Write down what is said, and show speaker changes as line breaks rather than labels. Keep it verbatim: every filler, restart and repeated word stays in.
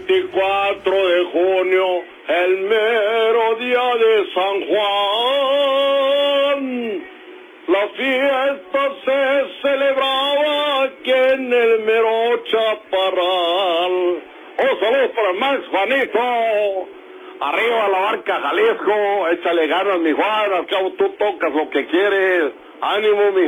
veinticuatro de junio, el mero día de San Juan, la fiesta se celebraba aquí en el mero Chaparral. Oh, saludos para Max Juanito. Arriba la Barca Jalisco, échale ganas mi Juan, al cabo tú tocas lo que quieres. Ánimo mi